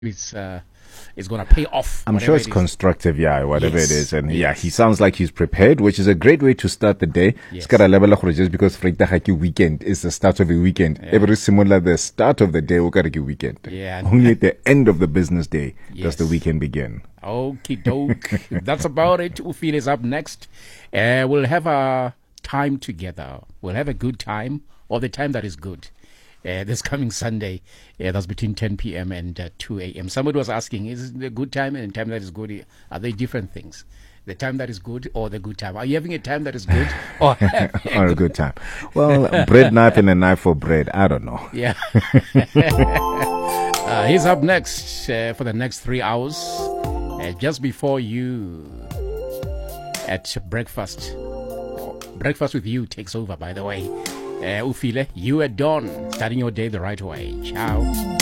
it's going to pay off. I'm sure it's constructive, whatever Yes. it is. And Yes. he sounds like he's prepared, which is a great way to start the day. Yes. It's got a level of just because Freitag weekend is the start of a weekend. Every similar, the start of the day, weekend. Yeah. Only at the end of the business day does Yes. the weekend begin. Okie doke. That's about it. Ufile is up next. We'll have a time together. We'll have a good time, or the time that is good. This coming Sunday, that's between 10 p.m. and 2 a.m. Somebody was asking, is it a good time and time that is good? Are they different things? The time that is good or the good time? Are you having a time that is good or Or a good time. Well, bread knife and a knife for bread. I don't know. Yeah. He's up next for the next 3 hours. Just before you at breakfast. Breakfast with you takes over, by the way. Ufile, you at dawn, starting your day the right way. Ciao.